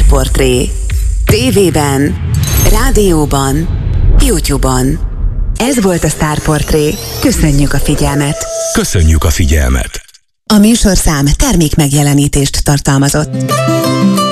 Sztárportré. TV-ben, rádióban, YouTube-on. Ez volt a Sztárportré. Köszönjük a figyelmet! Köszönjük a figyelmet! A műsorszám termékmegjelenítést tartalmazott.